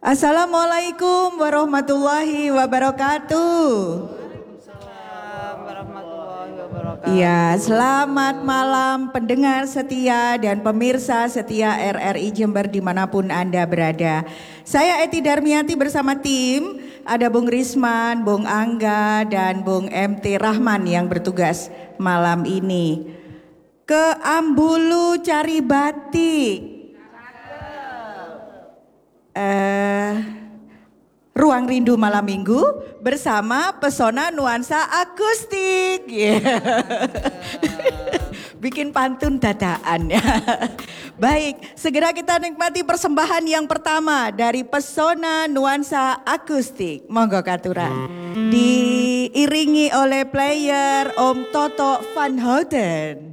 Assalamualaikum warahmatullahi wabarakatuh. Waalaikumsalam warahmatullahi wabarakatuh. Ya, selamat malam pendengar setia dan pemirsa setia RRI Jember dimanapun Anda berada. Saya Eti Darmiati bersama tim, ada Bung Risman, Bung Angga, dan Bung MT Rahman yang bertugas malam ini. Ke Ambulu cari batik. Ruang Rindu Malam Minggu bersama pesona nuansa akustik. Bikin pantun dadaan ya. Baik, segera kita nikmati persembahan yang pertama dari pesona nuansa akustik. Monggo katuran. Diiringi oleh player Om Toto Van Houten.